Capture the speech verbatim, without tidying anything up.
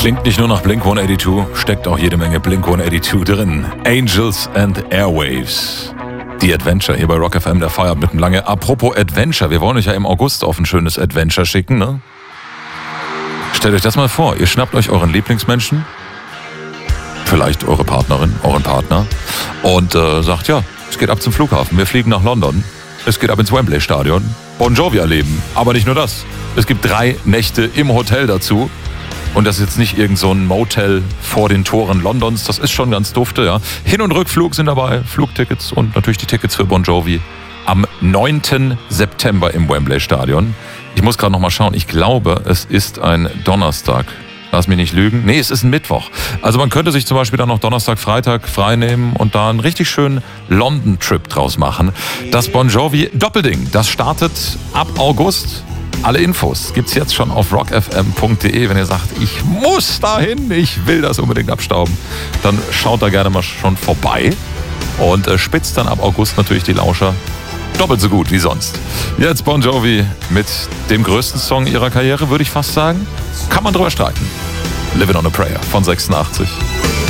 Klingt nicht nur nach Blink hundertzweiundachtzig, steckt auch jede Menge Blink hundertzweiundachtzig drin. Angels and Airwaves. Die Adventure hier bei Rock F M, der Feierabend mit dem Lange. Apropos Adventure, wir wollen euch ja im August auf ein schönes Adventure schicken, ne? Stellt euch das mal vor, ihr schnappt euch euren Lieblingsmenschen, vielleicht eure Partnerin, euren Partner und äh, sagt, ja, es geht ab zum Flughafen, wir fliegen nach London, es geht ab ins Wembley-Stadion, Bon Jovi erleben, aber nicht nur das, es gibt drei Nächte im Hotel dazu und das ist jetzt nicht irgend so ein Motel vor den Toren Londons, das ist schon ganz dufte, ja. Hin- und Rückflug sind dabei, Flugtickets und natürlich die Tickets für Bon Jovi am neunten September im Wembley-Stadion. Ich muss gerade noch mal schauen, ich glaube, es ist ein Donnerstag. Lass mich nicht lügen. Nee, es ist ein Mittwoch. Also man könnte sich zum Beispiel dann noch Donnerstag, Freitag frei nehmen und da einen richtig schönen London-Trip draus machen. Das Bon Jovi Doppelding, das startet ab August. Alle Infos gibt's jetzt schon auf rock f m punkt d e. Wenn ihr sagt, ich muss dahin, ich will das unbedingt abstauben, dann schaut da gerne mal schon vorbei und äh, spitzt dann ab August natürlich die Lauscher doppelt so gut wie sonst. Jetzt Bon Jovi mit dem größten Song ihrer Karriere, würde ich fast sagen. Kann man drüber streiten. Living on a Prayer von sechsundachtzig.